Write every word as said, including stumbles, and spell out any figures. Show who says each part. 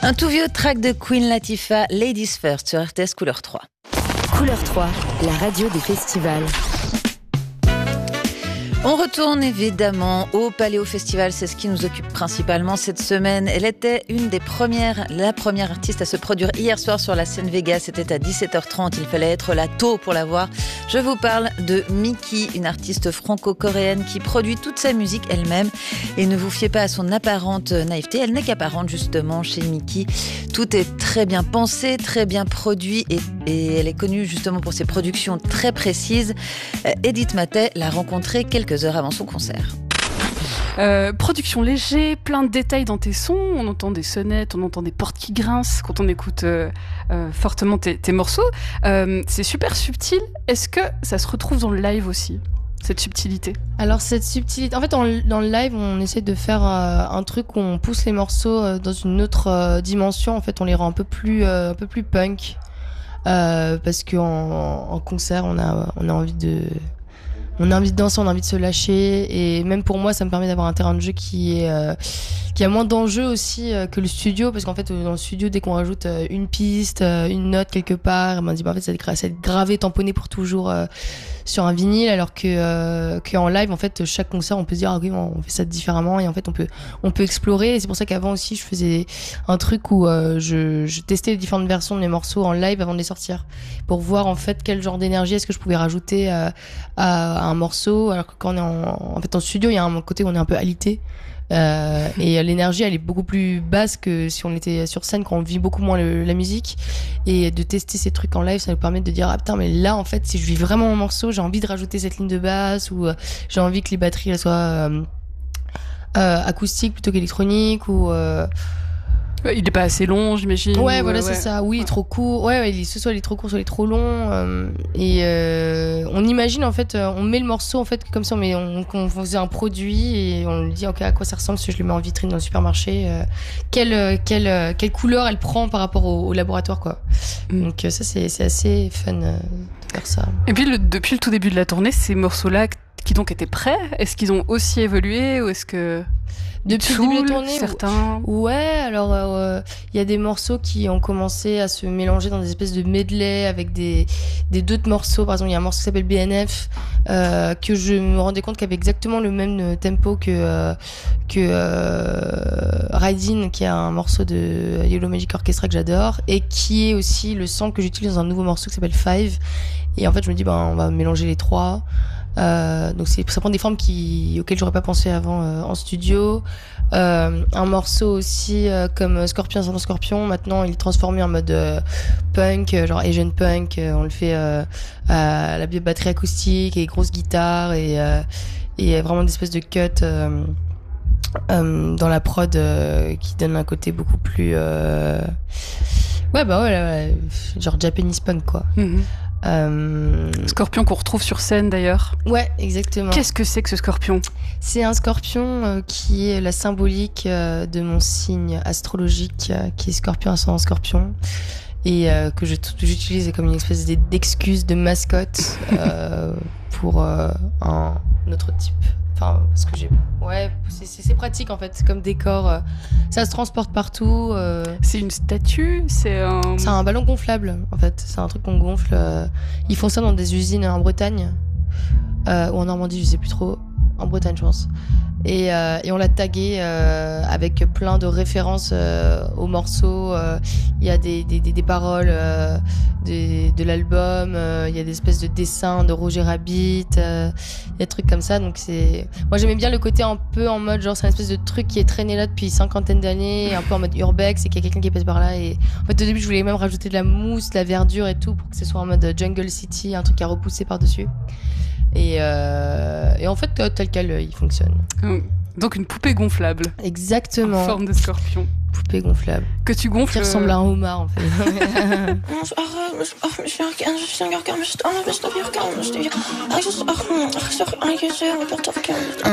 Speaker 1: Un tout vieux track de Queen Latifah, Ladies First, sur R T S Couleur trois.
Speaker 2: Couleur trois, la radio des festivals.
Speaker 1: On retourne évidemment au Paléo Festival, c'est ce qui nous occupe principalement cette semaine. Elle était une des premières, la première artiste à se produire hier soir sur la scène Vega. C'était à dix-sept heures trente, il fallait être là tôt pour la voir. Je vous parle de Miki, une artiste franco-coréenne qui produit toute sa musique elle-même. Et ne vous fiez pas à son apparente naïveté, elle n'est qu'apparente justement chez Miki. Tout est très bien pensé, très bien produit et, et elle est connue justement pour ses productions très précises. Edith Matet l'a rencontrée quelques heures avant son concert.
Speaker 3: Euh, production léger, plein de détails dans tes sons, on entend des sonnettes, on entend des portes qui grincent quand on écoute euh, euh, fortement tes, tes morceaux. Euh, c'est super subtil. Est-ce que ça se retrouve dans le live aussi, cette subtilité?
Speaker 4: Alors cette subtilité, en fait dans le, dans le live on essaie de faire euh, un truc où on pousse les morceaux euh, dans une autre euh, dimension. En fait on les rend un peu plus, euh, un peu plus punk euh, parce qu'en en concert on a, on a envie de... On a envie de danser, on a envie de se lâcher, et même pour moi, ça me permet d'avoir un terrain de jeu qui est euh, qui a moins d'enjeux aussi euh, que le studio, parce qu'en fait, dans le studio, dès qu'on rajoute euh, une piste, euh, une note quelque part, on dit bah en fait, ça va être gravé, tamponné pour toujours euh, sur un vinyle, alors que euh, qu'en live, en fait, chaque concert, on peut se dire ah oui, on fait ça différemment, et en fait, on peut on peut explorer. Et c'est pour ça qu'avant aussi, je faisais un truc où euh, je, je testais les différentes versions de mes morceaux en live avant de les sortir, pour voir en fait quel genre d'énergie est-ce que je pouvais rajouter euh, à un morceau, alors que quand on est en, en fait en studio, il y a un côté où on est un peu alité euh, et l'énergie elle est beaucoup plus basse que si on était sur scène, quand on vit beaucoup moins le, la musique. Et de tester ces trucs en live, ça nous permet de dire ah putain, mais là en fait si je vis vraiment mon morceau, j'ai envie de rajouter cette ligne de basse, ou euh, j'ai envie que les batteries elles soient euh, euh, acoustiques plutôt qu'électroniques, ou euh,
Speaker 3: il est pas assez long, j'imagine.
Speaker 4: Ouais,
Speaker 3: ou,
Speaker 4: voilà,
Speaker 3: euh,
Speaker 4: c'est
Speaker 3: ouais.
Speaker 4: ça. Oui, il est trop court. Ouais, ouais, il est, soit il est trop court, soit il est trop long. Euh, et euh, on imagine en fait, euh, on met le morceau en fait comme ça, mais on, on faisait un produit et on lui dit ok à quoi ça ressemble si je le mets en vitrine dans le supermarché. Euh, quelle quelle quelle couleur elle prend par rapport au, au laboratoire quoi. Mm. Donc ça c'est c'est assez fun euh, de faire ça.
Speaker 3: Et puis le, depuis le tout début de la tournée, ces morceaux-là qui donc étaient prêts, est-ce qu'ils ont aussi évolué, ou est-ce que
Speaker 4: depuis le début de la tournée,
Speaker 3: certains...
Speaker 4: ouais, alors il euh, y a des morceaux qui ont commencé à se mélanger dans des espèces de medley avec des des d'autres morceaux. Par exemple, il y a un morceau qui s'appelle B N F euh, que je me rendais compte qu'il avait exactement le même tempo que euh, que euh, Riding, qui est un morceau de Yellow Magic Orchestra que j'adore, et qui est aussi le sample que j'utilise dans un nouveau morceau qui s'appelle Five. Et en fait, je me dis ben on va mélanger les trois. Euh, donc c'est, ça prend des formes qui, auxquelles j'aurais pas pensé avant euh, en studio. Euh, un morceau aussi euh, comme Scorpion sans Scorpion, maintenant il est transformé en mode euh, punk, genre Asian punk. Euh, on le fait euh, à la batterie acoustique et grosse guitare, et, euh, et vraiment des espèces de cuts euh, euh, dans la prod euh, qui donne un côté beaucoup plus euh... ouais bah ouais, ouais genre Japanese punk quoi. Mm-hmm.
Speaker 3: Euh... Scorpion qu'on retrouve sur scène d'ailleurs.
Speaker 4: Ouais, exactement.
Speaker 3: Qu'est-ce que c'est que ce scorpion?
Speaker 4: C'est un scorpion euh, qui est la symbolique euh, de mon signe astrologique, euh, qui est Scorpion ascendant Scorpion, et euh, que je, j'utilise comme une espèce d'excuse de mascotte euh, pour euh, un autre type. Enfin, parce que j'ai... Ouais, c'est, c'est, c'est pratique en fait, c'est comme décor. Euh, ça se transporte partout. Euh...
Speaker 3: C'est une statue? C'est un...
Speaker 4: C'est un ballon gonflable en fait, c'est un truc qu'on gonfle. Euh... Ils font ça dans des usines en Bretagne, euh, ou en Normandie, je sais plus trop. En Bretagne, je pense. Et, euh, et on l'a tagué euh, avec plein de références euh, aux morceaux. Il euh, y a des, des, des, des paroles euh, de, de l'album. Il euh, y a des espèces de dessins de Roger Rabbit. Il euh, y a des trucs comme ça. Donc c'est... Moi, j'aimais bien le côté un peu en mode, genre, c'est une espèce de truc qui est traîné là depuis cinquantaine d'années, un peu en mode urbex, et qu'il y a quelqu'un qui passe par là. Et en fait, au début, je voulais même rajouter de la mousse, de la verdure et tout, pour que ce soit en mode Jungle City, un truc à repousser par-dessus. Et, euh, et en fait, tel quel, il fonctionne.
Speaker 3: Donc une poupée gonflable.
Speaker 4: Exactement.
Speaker 3: En forme de scorpion.
Speaker 4: Poupée gonflable.
Speaker 3: Que tu gonfles.
Speaker 4: Qui ressemble à un homard, en fait.